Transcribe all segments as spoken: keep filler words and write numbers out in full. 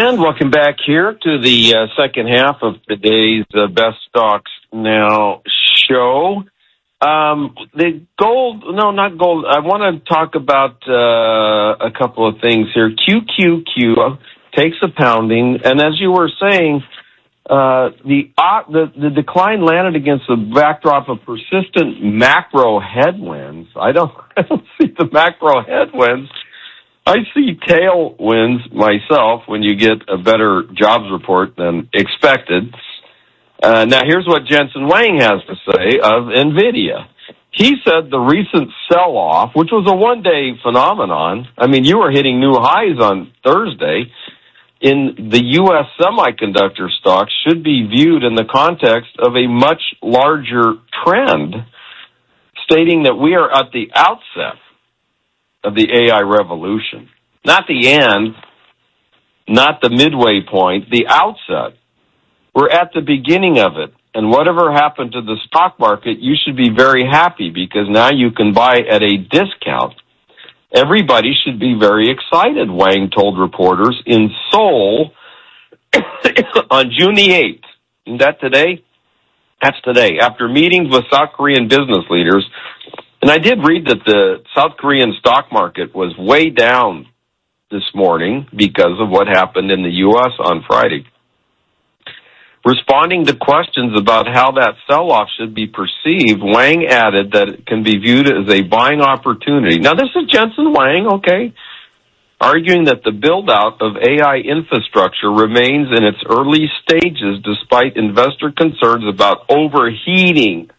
And welcome back here to the uh, second half of today's uh, Best Stocks Now show. Um, the gold, no, not gold. I want to talk about uh, a couple of things here. Q Q Q takes a pounding, and as you were saying, uh, the, uh, the the decline landed against the backdrop of persistent macro headwinds. I don't, I don't see the macro headwinds. I see tailwinds myself when you get a better jobs report than expected. Uh, now, here's what Jensen Huang has to say of NVIDIA. He said the recent sell-off, which was a one-day phenomenon, I mean, you were hitting new highs on Thursday, in the U S semiconductor stocks should be viewed in the context of a much larger trend, stating that we are at the outset of the A I revolution. Not the end, not the midway point, the outset. We're at the beginning of it. And whatever happened to the stock market, you should be very happy because now you can buy at a discount. Everybody should be very excited, Wang told reporters in Seoul on June the eighth. Isn't that today? That's today. After meetings with South Korean business leaders, and I did read that the South Korean stock market was way down this morning because of what happened in the U S on Friday. Responding to questions about how that sell-off should be perceived, Wang added that it can be viewed as a buying opportunity. Now, this is Jensen Huang, okay, arguing that the build-out of A I infrastructure remains in its early stages despite investor concerns about overheating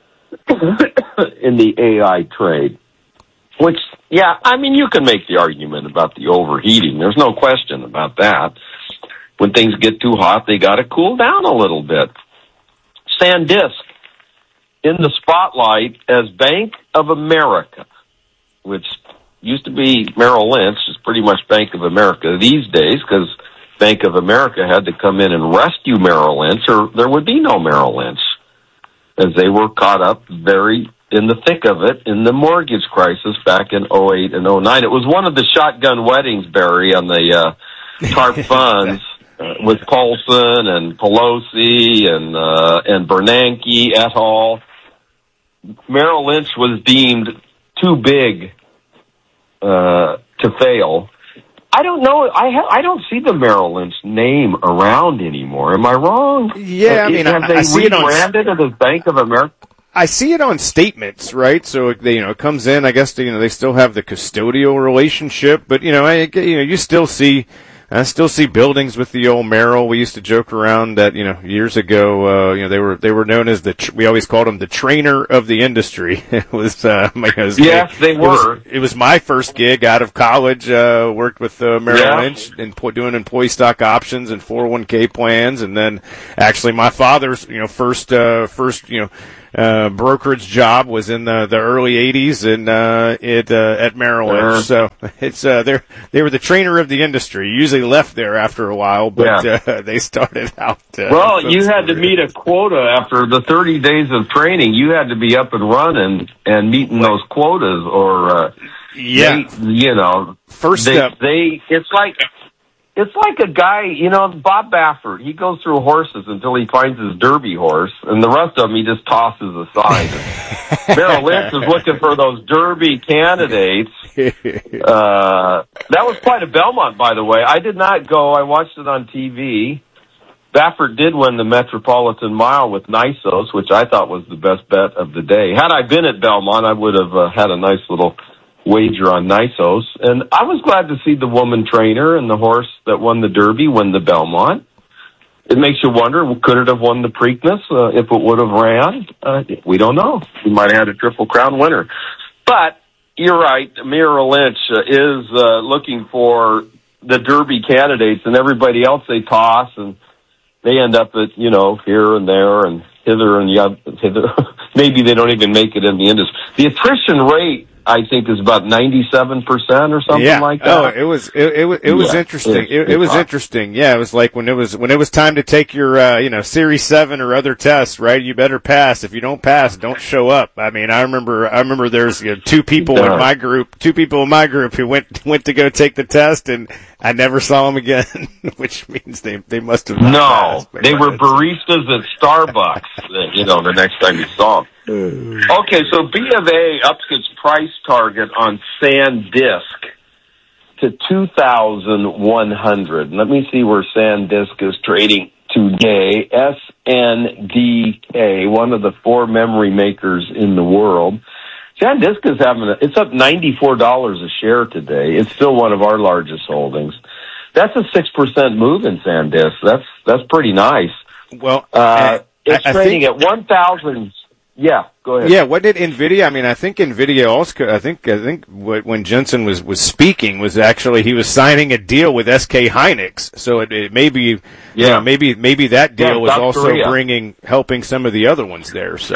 in the A I trade. Which, yeah, I mean, you can make the argument about the overheating. There's no question about that. When things get too hot, they got to cool down a little bit. SanDisk in the spotlight as Bank of America, which used to be Merrill Lynch, is pretty much Bank of America these days because Bank of America had to come in and rescue Merrill Lynch or there would be no Merrill Lynch as they were caught up very in the thick of it in the mortgage crisis back in oh eight and oh nine. It was one of the shotgun weddings, Barry, on the uh, TARP funds. Uh, with Paulson and Pelosi and uh, and Bernanke et al. Merrill Lynch was deemed too big uh, to fail. I don't know. I ha- I don't see the Merrill Lynch name around anymore. Am I wrong? Yeah, I mean, have I, they I see it on. rebranded it as Bank of America? I see it on statements, right? So they, you know, it comes in. I guess you know they still have the custodial relationship, but you know, I, you know, you still see. I still see buildings with the old Merrill. We used to joke around that, you know, years ago, uh, you know, they were, they were known as the, tr- we always called them the trainer of the industry. It was, uh, because yes, they, they were. It was, it was my first gig out of college, uh, worked with, uh, Merrill yeah. Lynch and po- doing employee stock options and four oh one k plans. And then actually my father's, you know, first, uh, first, you know, Uh, brokerage job was in the, the early eighties and, uh, it, uh, at Merrill Lynch. So it's, uh, they're, they were the trainer of the industry. Usually left there after a while, but, yeah. uh, they started out. Uh, well, you had to meet a quota after the thirty days of training. You had to be up and running and meeting those quotas or, uh, yeah, they, you know, first they, step. They, it's like, It's like a guy, you know, Bob Baffert. He goes through horses until he finds his Derby horse, and the rest of them he just tosses aside. Merrill Lynch is looking for those Derby candidates. Uh, that was quite a Belmont, by the way. I did not go. I watched it on T V. Baffert did win the Metropolitan Mile with Nisos, which I thought was the best bet of the day. Had I been at Belmont, I would have uh, had a nice little wager on Nisos, and I was glad to see the woman trainer and the horse that won the Derby win the Belmont. It makes you wonder, could it have won the Preakness uh, if it would have ran? Uh, we don't know. We might have had a Triple Crown winner. But you're right, Merrill Lynch uh, is uh, looking for the Derby candidates, and everybody else they toss, and they end up at, you know, here and there and hither and yeah, hither. Maybe they don't even make it in the industry. The attrition rate, I think is about ninety-seven percent or something yeah. like that. Oh, it was it, it was it was yeah, interesting. It, it, it was interesting. Yeah, it was like when it was when it was time to take your uh, you know Series seven or other tests, right? You better pass. If you don't pass, don't show up. I mean, I remember I remember there's you know, two people yeah. in my group, two people in my group who went went to go take the test, and I never saw them again, which means they they must have not no. passed. They were baristas at Starbucks. You know, the next time you saw them. Okay, so B of A ups its price target on SanDisk to two thousand one hundred. Let me see where SanDisk is trading today. S N D K, one of the four memory makers in the world. SanDisk is having a, it's up ninety-four dollars a share today. It's still one of our largest holdings. That's a six percent move in SanDisk. That's that's pretty nice. Well, uh, I, it's I trading think, at one thousand. Yeah, go ahead. Yeah, what did Nvidia? I mean, I think Nvidia also. I think I think what, when Jensen was, was speaking was actually he was signing a deal with S K Hynix. So it, it maybe, yeah, you know, maybe maybe that deal yeah, was South also Korea. bringing helping some of the other ones there. So.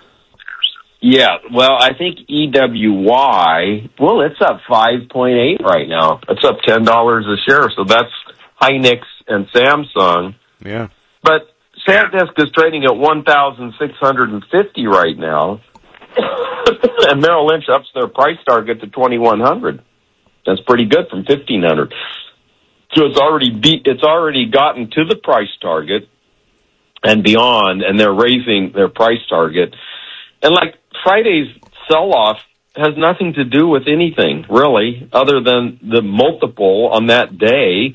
Yeah, well, I think E W Y. Well, it's up five point eight right now. It's up ten dollars a share. So that's Hynix and Samsung. Yeah, but SanDisk is trading at one thousand six hundred fifty right now, and Merrill Lynch ups their price target to twenty-one hundred. That's pretty good from fifteen hundred. So it's already beat. It's already gotten to the price target and beyond, and they're raising their price target. And like Friday's sell-off has nothing to do with anything really, other than the multiple on that day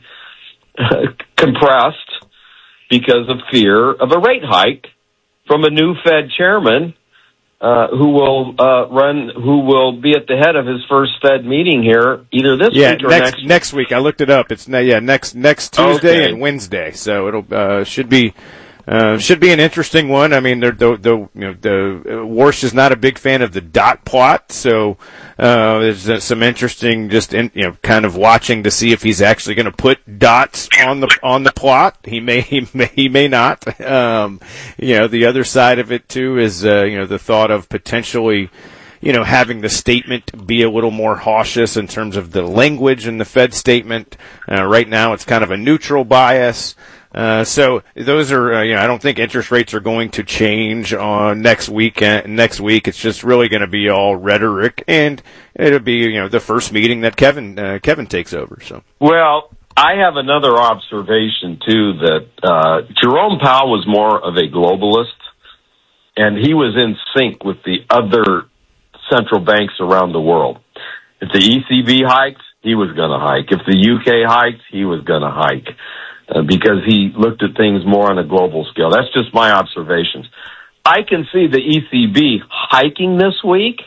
compressed because of fear of a rate hike from a new Fed chairman uh, who will uh, run, who will be at the head of his first Fed meeting here either this yeah, week or next, next. next week. I looked it up. It's yeah next next Tuesday Okay. and Wednesday. So it'll uh, should be. Uh, should be an interesting one. I mean, the the, the you know the uh, Warsh is not a big fan of the dot plot, so uh, there's uh, some interesting just in, you know kind of watching to see if he's actually going to put dots on the on the plot. He may he may he may not. Um, you know, the other side of it too is uh, you know the thought of potentially. You know, having the statement be a little more cautious in terms of the language in the Fed statement. Uh, right now, it's kind of a neutral bias. Uh, so those are, uh, you know, I don't think interest rates are going to change on next week. Uh, next week, it's just really going to be all rhetoric, and it'll be, you know, the first meeting that Kevin uh, Kevin takes over. So, well, I have another observation too that uh, Jerome Powell was more of a globalist, and he was in sync with the other central banks around the world. If the E C B hiked, he was going to hike. If the U K hiked, he was going to hike. Uh, because he looked at things more on a global scale. That's just my observations. I can see the E C B hiking this week,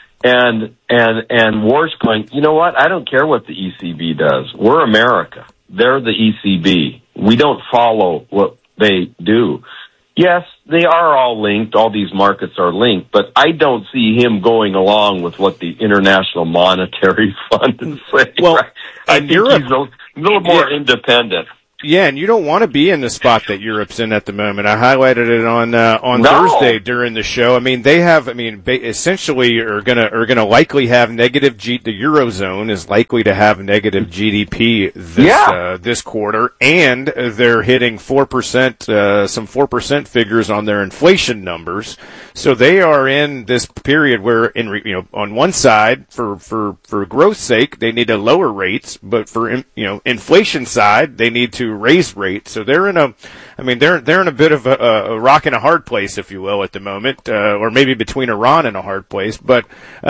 and and and Warsh going, you know what? I don't care what the E C B does. We're America. They're the E C B. We don't follow what they do. Yes, they are all linked. All these markets are linked, but I don't see him going along with what the International Monetary Fund is saying. Well, right? I think Europe, he's a little more yeah. independent. Yeah, and you don't want to be in the spot that Europe's in at the moment. I highlighted it on uh, on no. Thursday during the show. I mean, they have. I mean, ba- essentially are gonna are gonna likely have negative G. The eurozone is likely to have negative G D P this yeah. uh, this quarter, and they're hitting four percent, uh, some four percent figures on their inflation numbers. So they are in this period where, in re- you know, on one side, for for for growth's sake, they need to lower rates, but for in, you know inflation side, they need to raise rates. So they're in a, I mean, they're they're in a bit of a, a rock and a hard place, if you will, at the moment, uh, or maybe between Iran and a hard place. But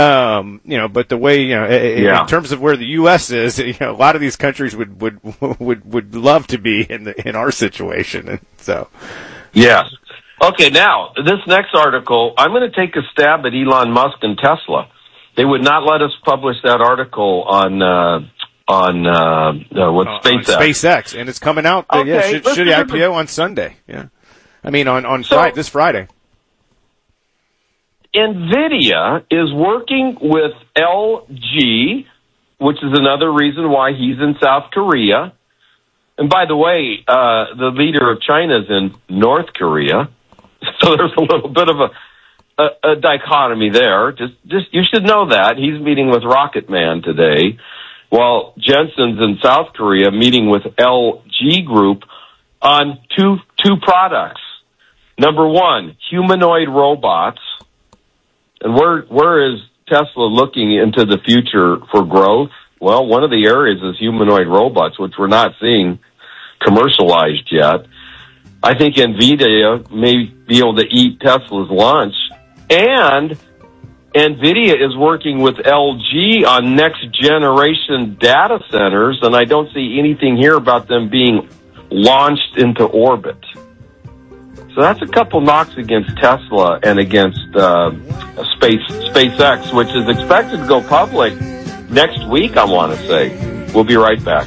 um, you know, but the way you know, yeah. in terms of where the U S is, you know, a lot of these countries would would would would love to be in the in our situation, and so yeah. Okay, now this next article, I'm going to take a stab at Elon Musk and Tesla. They would not let us publish that article on. Uh, On uh, uh, what uh, SpaceX? On SpaceX, and it's coming out. Uh, okay, yeah, should, should I P O on Sunday? Yeah, I mean on on so, Friday, this Friday. NVIDIA is working with L G, which is another reason why he's in South Korea. And by the way, uh, the leader of China is in North Korea, so there's a little bit of a a, a dichotomy there. Just, just you should know that. He's meeting with Rocket Man today, while Jensen's in South Korea meeting with L G Group on two two products. Number one, humanoid robots. And where where is Tesla looking into the future for growth? Well, one of the areas is humanoid robots, which we're not seeing commercialized yet. I think NVIDIA may be able to eat Tesla's lunch. And NVIDIA is working with L G on next-generation data centers, and I don't see anything here about them being launched into orbit. So that's a couple knocks against Tesla and against uh, Space SpaceX, which is expected to go public next week, I want to say. We'll be right back.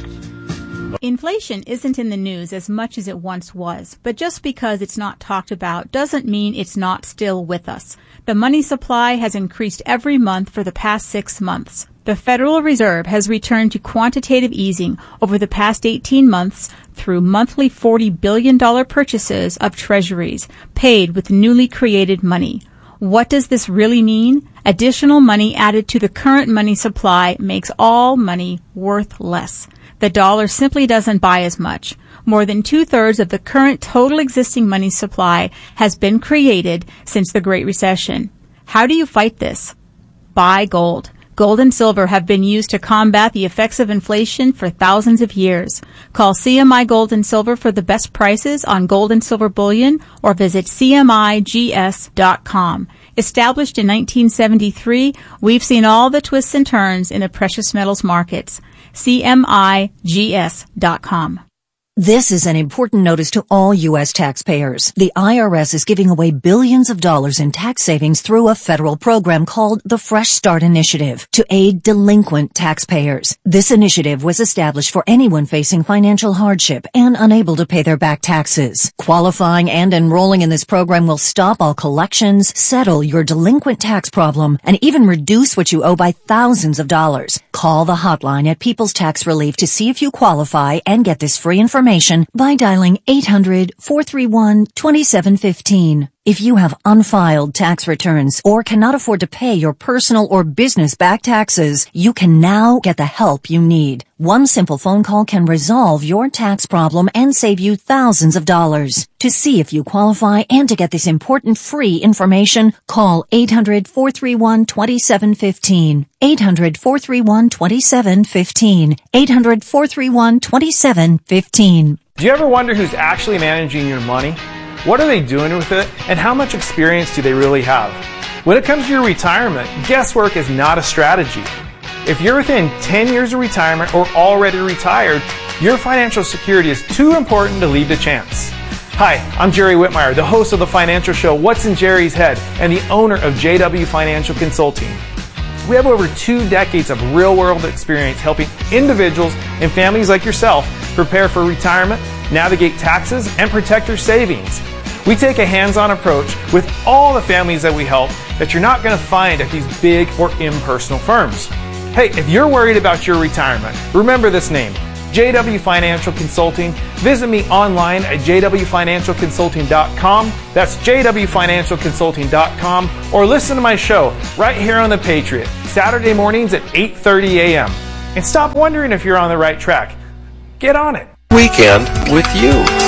Inflation isn't in the news as much as it once was, but just because it's not talked about doesn't mean it's not still with us. The money supply has increased every month for the past six months. The Federal Reserve has returned to quantitative easing over the past eighteen months through monthly forty billion dollars purchases of treasuries paid with newly created money. What does this really mean? Additional money added to the current money supply makes all money worth less. The dollar simply doesn't buy as much. More than two-thirds of the current total existing money supply has been created since the Great Recession. How do you fight this? Buy gold. Gold and silver have been used to combat the effects of inflation for thousands of years. Call C M I Gold and Silver for the best prices on gold and silver bullion or visit C M I G S dot com. Established in nineteen seventy-three, we've seen all the twists and turns in the precious metals markets. C M I G S dot com. This is an important notice to all U S taxpayers. The I R S is giving away billions of dollars in tax savings through a federal program called the Fresh Start Initiative to aid delinquent taxpayers. This initiative was established for anyone facing financial hardship and unable to pay their back taxes. Qualifying and enrolling in this program will stop all collections, settle your delinquent tax problem, and even reduce what you owe by thousands of dollars. Call the hotline at People's Tax Relief to see if you qualify and get this free information by dialing eight hundred, four three one, two seven one five. If you have unfiled tax returns or cannot afford to pay your personal or business back taxes, you can now get the help you need. One simple phone call can resolve your tax problem and save you thousands of dollars. To see if you qualify and to get this important free information, call eight hundred, four three one, two seven one five. eight hundred, four three one, two seven one five. eight hundred, four three one, two seven one five. Do you ever wonder who's actually managing your money? What are they doing with it, and how much experience do they really have? When it comes to your retirement, guesswork is not a strategy. If you're within ten years of retirement or already retired, your financial security is too important to leave to chance. Hi, I'm Jerry Whitmire, the host of the financial show What's in Jerry's Head and the owner of J W Financial Consulting. We have over two decades of real-world experience helping individuals and families like yourself prepare for retirement, navigate taxes, and protect your savings. We take a hands-on approach with all the families that we help that you're not going to find at these big or impersonal firms. Hey, if you're worried about your retirement, remember this name, J W Financial Consulting. Visit me online at j w financial consulting dot com. That's j w financial consulting dot com. Or listen to my show right here on The Patriot, Saturday mornings at eight thirty a.m. And stop wondering if you're on the right track. Get on it. Weekend with you.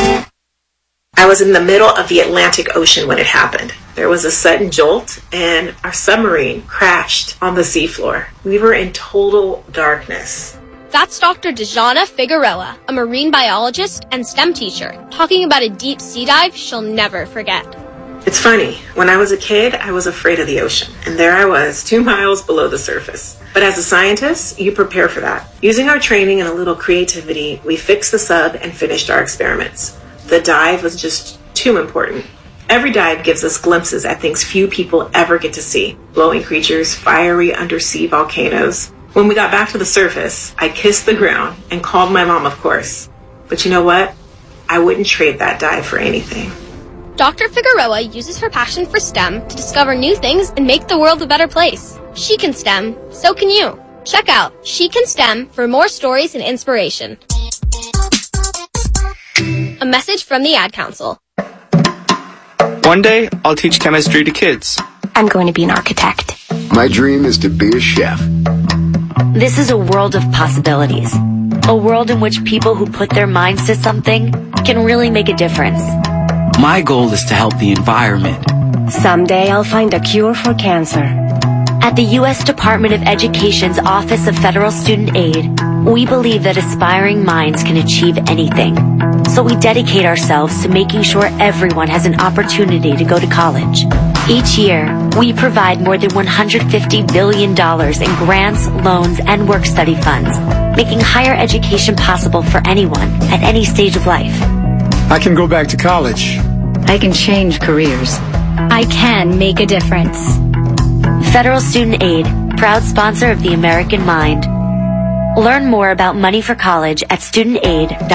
I was in the middle of the Atlantic Ocean when it happened. There was a sudden jolt, and our submarine crashed on the seafloor. We were in total darkness. That's Doctor Dejana Figueroa, a marine biologist and STEM teacher, talking about a deep sea dive she'll never forget. It's funny, when I was a kid, I was afraid of the ocean, and there I was, two miles below the surface. But as a scientist, you prepare for that. Using our training and a little creativity, we fixed the sub and finished our experiments. The dive was just too important. Every dive gives us glimpses at things few people ever get to see. Glowing creatures, fiery undersea volcanoes. When we got back to the surface, I kissed the ground and called my mom, of course. But you know what? I wouldn't trade that dive for anything. Doctor Figueroa uses her passion for STEM to discover new things and make the world a better place. She can STEM, so can you. Check out She Can STEM for more stories and inspiration. A message from the Ad Council. One day, I'll teach chemistry to kids. I'm going to be an architect. My dream is to be a chef. This is a world of possibilities. A world in which people who put their minds to something can really make a difference. My goal is to help the environment. Someday I'll find a cure for cancer. At the U S Department of Education's Office of Federal Student Aid, we believe that aspiring minds can achieve anything. So we dedicate ourselves to making sure everyone has an opportunity to go to college. Each year, we provide more than one hundred fifty billion dollars in grants, loans, and work-study funds, making higher education possible for anyone at any stage of life. I can go back to college. I can change careers. I can make a difference. Federal Student Aid, proud sponsor of the American Mind. Learn more about money for college at student aid dot